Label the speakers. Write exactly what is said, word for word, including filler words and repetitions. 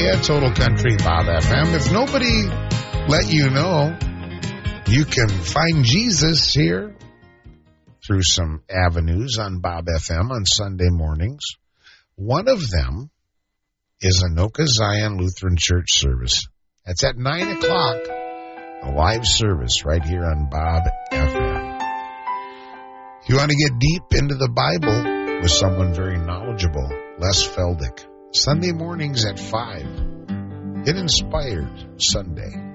Speaker 1: Yeah, Total Country Bob F M. If nobody let you know, you can find Jesus here through some avenues on Bob F M on Sunday mornings. One of them is Anoka Zion Lutheran Church service. That's at nine o'clock, a live service right here on Bob F M. If you want to get deep into the Bible with someone very knowledgeable, Les Feldick, Sunday mornings at five. Get Inspired Sunday.